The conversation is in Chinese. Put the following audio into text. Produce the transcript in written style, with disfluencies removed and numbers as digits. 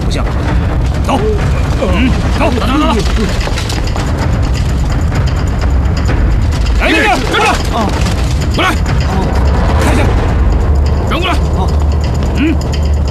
不行，走，走，走。来，跟着，跟着，过来。